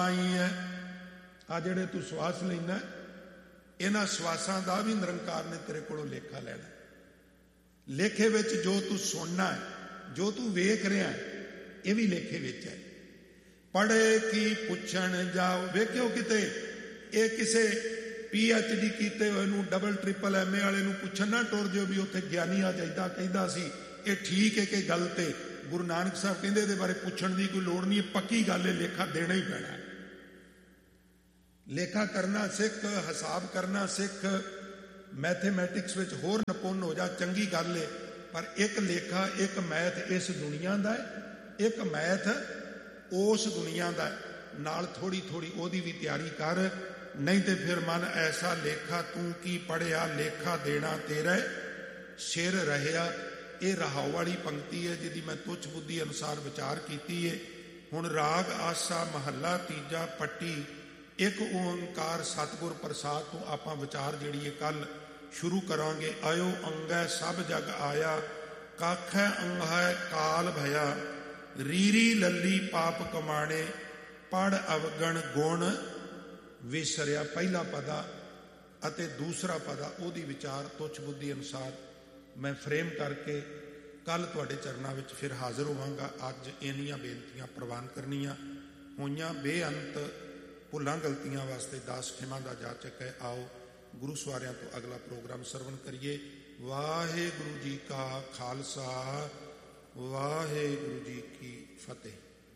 ਆਈ ਹੈ। ਆ ਜਿਹੜੇ ਤੂੰ ਸਵਾਸ ਲੈਣਾ, ਇਹਨਾਂ ਸਵਾਸਾਂ ਦਾ ਵੀ ਨਿਰੰਕਾਰ ਨੇ ਤੇਰੇ ਕੋਲੋਂ ਲੇਖਾ ਲੈਣਾ। ਲੇਖੇ ਵਿੱਚ ਜੋ ਤੂੰ ਸੁਣਨਾ ਹੈ, ਜੋ ਤੂੰ ਵੇਖ ਰਿਹਾ ਹੈ, ਇਹ ਵੀ ਲੇਖੇ ਵਿੱਚ ਹੈ। ਪੜ੍ਹੇ ਕੀ ਪੁੱਛਣ ਜਾਓ, ਵੇਖਿਓ ਕਿਤੇ ਇਹ ਕਿਸੇ PhD ਕੀਤੇ ਹੋਏ ਨੂੰ, ਡਬਲ ਟ੍ਰਿਪਲ MA ਵਾਲੇ ਨੂੰ ਪੁੱਛਣ ਨਾ ਟੁਰ ਜਿਓ ਵੀ ਉੱਥੇ ਗਿਆਨੀ ਆ ਜਾਈਦਾ ਕਹਿੰਦਾ ਸੀ, ਇਹ ਠੀਕ ਹੈ ਕਿ ਗਲਤ ਹੈ। ਗੁਰੂ ਨਾਨਕ ਸਾਹਿਬ ਕਹਿੰਦੇ ਇਹਦੇ ਬਾਰੇ ਪੁੱਛਣ ਦੀ ਕੋਈ ਲੋੜ ਨਹੀਂ, ਪੱਕੀ ਗੱਲ ਹੈ, ਲੇਖਾ ਦੇਣਾ ਹੀ ਪੈਣਾ। ਲੇਖਾ ਕਰਨਾ ਸਿੱਖ, ਹਿਸਾਬ ਕਰਨਾ ਸਿੱਖ, ਮੈਥੇਮੈਟਿਕਸ ਵਿੱਚ ਹੋਰ ਨਿਪੁੰਨ ਹੋ ਜਾ, ਚੰਗੀ ਗੱਲ ਹੈ। ਪਰ ਇੱਕ ਲੇਖਾ, ਇੱਕ ਮੈਥ ਇਸ ਦੁਨੀਆ ਦਾ ਹੈ, ਇੱਕ ਮੈਥ ਉਸ ਦੁਨੀਆ ਦਾ ਨਾਲ ਥੋੜੀ ਥੋੜੀ ਉਹਦੀ ਵੀ ਤਿਆਰੀ ਕਰ, ਨਹੀਂ ਤੇ ਫਿਰ ਮਨ ਐਸਾ ਲੇਖਾ ਤੂੰ ਕੀ ਪੜ੍ਹਿਆ, ਲੇਖਾ ਦੇਣਾ ਤੇਰਾ ਸਿਰ ਰਹਿਆ। ਇਹ ਰਹਾਉ ਵਾਲੀ ਪੰਕਤੀ ਹੈ ਜਿਹਦੀ ਮੈਂ ਤੁੱਛ ਬੁੱਧੀ ਅਨੁਸਾਰ ਵਿਚਾਰ ਕੀਤੀ ਹੈ। ਹੁਣ ਰਾਗ ਆਸਾ ਮਹੱਲਾ ਤੀਜਾ ਪੱਟੀ ਇੱਕ ਓੰਕਾਰ ਸਤਿਗੁਰ ਪ੍ਰਸਾਦ ਤੋਂ ਆਪਾਂ ਵਿਚਾਰ ਜਿਹੜੀ ਹੈ ਕੱਲ ਸ਼ੁਰੂ ਕਰਾਂਗੇ। ਆਇਓ ਅੰਗੈ ਸਭ ਜਗ ਆਇਆ, ਕਾਖੈ ਅੰਗੈ ਕਾਲ ਭਇਆ, ਰੀਰੀ ਲੱਲੀ ਪਾਪ ਕਮਾਣੇ, ਪੜ ਅਵਗਣ ਗੁਣ ਵਿਸਰਿਆ। ਪਹਿਲਾ ਪਦਾ ਅਤੇ ਦੂਸਰਾ ਪਦਾ ਉਹਦੀ ਵਿਚਾਰ ਤੁੱਛ ਬੁੱਧੀ ਅਨੁਸਾਰ ਮੈਂ ਫਰੇਮ ਕਰਕੇ ਕੱਲ ਤੁਹਾਡੇ ਚਰਨਾਂ ਵਿੱਚ ਫਿਰ ਹਾਜ਼ਰ ਹੋਵਾਂਗਾ। ਅੱਜ ਇੰਨੀਆਂ ਬੇਨਤੀਆਂ ਪ੍ਰਵਾਨ ਕਰਨੀਆਂ ਹੋਈਆਂ। ਬੇਅੰਤ ਭੁੱਲਾਂ ਗਲਤੀਆਂ ਵਾਸਤੇ ਦਾਸ ਖਿਮਾ ਦਾ ਜਾਚਕ ਹੈ। ਆਓ ਗੁਰੂ ਸਵਾਰਿਆਂ ਤੋਂ ਅਗਲਾ ਪ੍ਰੋਗਰਾਮ ਸਰਵਣ ਕਰੀਏ। ਵਾਹਿਗੁਰੂ ਜੀ ਕਾ ਖਾਲਸਾ, ਵਾਹਿਗੁਰੂ ਜੀ ਕੀ ਫਤਿਹ।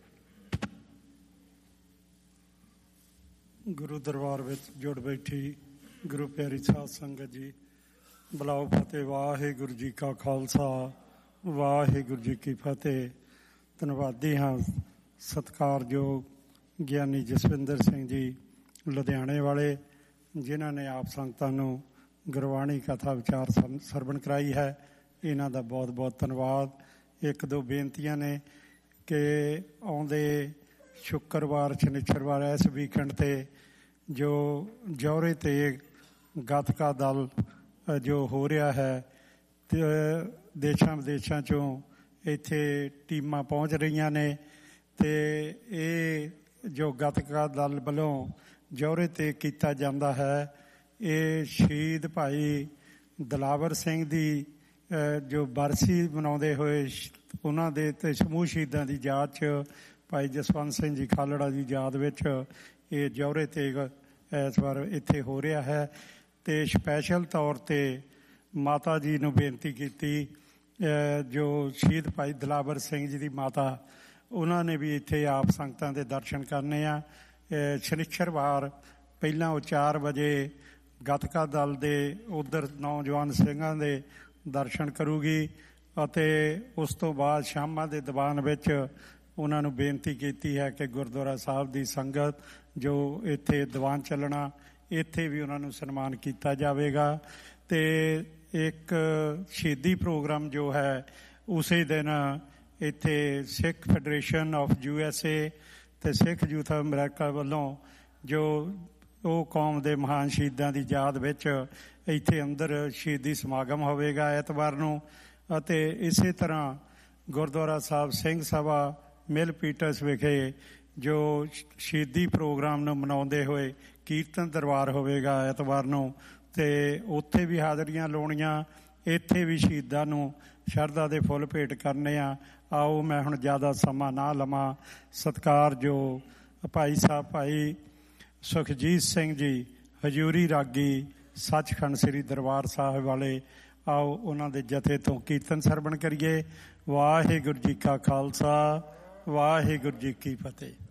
ਗੁਰੂ ਦਰਬਾਰ ਵਿੱਚ ਜੁੜ ਬੈਠੀ ਗੁਰੂ ਪਿਆਰੀ ਸਾਧ ਸੰਗਤ ਜੀ, ਬੁਲਾਓ ਫਤਿਹ। ਵਾਹਿਗੁਰੂ ਜੀ ਕਾ ਖਾਲਸਾ, ਵਾਹਿਗੁਰੂ ਜੀ ਕੀ ਫਤਿਹ। ਧੰਨਵਾਦੀ ਹਾਂ ਸਤਿਕਾਰਯੋਗ ਗਿਆਨੀ ਜਸਵਿੰਦਰ ਸਿੰਘ ਜੀ ਲੁਧਿਆਣੇ ਵਾਲੇ, ਜਿਨ੍ਹਾਂ ਨੇ ਆਪ ਸੰਗਤਾਂ ਨੂੰ ਗੁਰਬਾਣੀ ਕਥਾ ਵਿਚਾਰ ਸਰਵਣ ਕਰਾਈ ਹੈ। ਇਹਨਾਂ ਦਾ ਬਹੁਤ ਬਹੁਤ ਧੰਨਵਾਦ। ਇੱਕ ਦੋ ਬੇਨਤੀਆਂ ਨੇ ਕਿ ਆਉਂਦੇ ਸ਼ੁੱਕਰਵਾਰ ਸ਼ਨੀਚਰਵਾਰ ਇਸ ਵੀਕਐਂਡ 'ਤੇ ਜੋ ਜੌਹਰੇ 'ਤੇ ਗੱਤਕਾ ਦਲ ਜੋ ਹੋ ਰਿਹਾ ਹੈ, ਤੇ ਦੇਸ਼ਾਂ ਵਿਦੇਸ਼ਾਂ 'ਚੋਂ ਇੱਥੇ ਟੀਮਾਂ ਪਹੁੰਚ ਰਹੀਆਂ ਨੇ, ਅਤੇ ਇਹ ਜੋ ਗੱਤਕਾ ਦਲ ਵੱਲੋਂ ਜੌਹਰੇ 'ਤੇ ਕੀਤਾ ਜਾਂਦਾ ਹੈ, ਇਹ ਸ਼ਹੀਦ ਭਾਈ ਦਿਲਾਵਰ ਸਿੰਘ ਦੀ ਜੋ ਬਰਸੀ ਮਨਾਉਂਦੇ ਹੋਏ ਉਹਨਾਂ ਦੇ ਅਤੇ ਸਮੂਹ ਸ਼ਹੀਦਾਂ ਦੀ ਯਾਦ 'ਚ ਭਾਈ ਜਸਵੰਤ ਸਿੰਘ ਜੀ ਖਾਲੜਾ ਦੀ ਯਾਦ ਵਿੱਚ ਇਹ ਜੌਹਰੇ 'ਤੇ ਇਸ ਵਾਰ ਇੱਥੇ ਹੋ ਰਿਹਾ ਹੈ। ਅਤੇ ਸਪੈਸ਼ਲ ਤੌਰ 'ਤੇ ਮਾਤਾ ਜੀ ਨੂੰ ਬੇਨਤੀ ਕੀਤੀ, ਜੋ ਸ਼ਹੀਦ ਭਾਈ ਦਿਲਾਵਰ ਸਿੰਘ ਜੀ ਦੀ ਮਾਤਾ, ਉਹਨਾਂ ਨੇ ਵੀ ਇੱਥੇ ਆਪ ਸੰਗਤਾਂ ਦੇ ਦਰਸ਼ਨ ਕਰਨੇ ਆ। ਸ਼ਨੀਚਰਵਾਰ ਪਹਿਲਾਂ ਉਹ 4 ਵਜੇ ਗੱਤਕਾ ਦਲ ਦੇ ਉੱਧਰ ਨੌਜਵਾਨ ਸਿੰਘਾਂ ਦੇ ਦਰਸ਼ਨ ਕਰੂਗੀ, ਅਤੇ ਉਸ ਤੋਂ ਬਾਅਦ ਸ਼ਾਮਾਂ ਦੇ ਦੀਵਾਨ ਵਿੱਚ ਉਹਨਾਂ ਨੂੰ ਬੇਨਤੀ ਕੀਤੀ ਹੈ ਕਿ ਗੁਰਦੁਆਰਾ ਸਾਹਿਬ ਦੀ ਸੰਗਤ ਜੋ ਇੱਥੇ ਦੀਵਾਨ ਚੱਲਣਾ, ਇੱਥੇ ਵੀ ਉਹਨਾਂ ਨੂੰ ਸਨਮਾਨ ਕੀਤਾ ਜਾਵੇਗਾ। ਅਤੇ ਇੱਕ ਸ਼ਹੀਦੀ ਪ੍ਰੋਗਰਾਮ ਜੋ ਹੈ ਉਸੇ ਦਿਨ ਇੱਥੇ ਸਿੱਖ ਫੈਡਰੇਸ਼ਨ ਆਫ USA ਅਤੇ ਸਿੱਖ ਯੂਥ ਆਫ ਅਮਰੀਕਾ ਵੱਲੋਂ ਜੋ ਉਹ ਕੌਮ ਦੇ ਮਹਾਨ ਸ਼ਹੀਦਾਂ ਦੀ ਯਾਦ ਵਿੱਚ ਇੱਥੇ ਅੰਦਰ ਸ਼ਹੀਦੀ ਸਮਾਗਮ ਹੋਵੇਗਾ ਐਤਵਾਰ ਨੂੰ। ਅਤੇ ਇਸੇ ਤਰ੍ਹਾਂ ਗੁਰਦੁਆਰਾ ਸਾਹਿਬ ਸਿੰਘ ਸਭਾ ਮਿਲ ਪੀਟਰਸ ਵਿਖੇ ਜੋ ਸ਼ਹੀਦੀ ਪ੍ਰੋਗਰਾਮ ਨੂੰ ਮਨਾਉਂਦੇ ਹੋਏ ਕੀਰਤਨ ਦਰਬਾਰ ਹੋਵੇਗਾ ਐਤਵਾਰ ਨੂੰ, ਅਤੇ ਉੱਥੇ ਵੀ ਹਾਜ਼ਰੀਆਂ ਲਾਉਣੀਆਂ, ਇੱਥੇ ਵੀ ਸ਼ਹੀਦਾਂ ਨੂੰ ਸ਼ਰਧਾ ਦੇ ਫੁੱਲ ਭੇਟ ਕਰਨੇ ਆ। ਆਓ ਮੈਂ ਹੁਣ ਜ਼ਿਆਦਾ ਸਮਾਂ ਨਾ ਲਵਾਂ। ਸਤਿਕਾਰਯੋਗ ਭਾਈ ਸਾਹਿਬ ਭਾਈ ਸੁਖਜੀਤ ਸਿੰਘ ਜੀ ਹਜ਼ੂਰੀ ਰਾਗੀ ਸੱਚਖੰਡ ਸ੍ਰੀ ਦਰਬਾਰ ਸਾਹਿਬ ਵਾਲੇ, ਆਓ ਉਹਨਾਂ ਦੇ ਜਥੇ ਤੋਂ ਕੀਰਤਨ ਸਰਵਣ ਕਰੀਏ। ਵਾਹਿਗੁਰੂ ਜੀ ਕਾ ਖਾਲਸਾ, ਵਾਹਿਗੁਰੂ ਜੀ ਕੀ ਫਤਿਹ।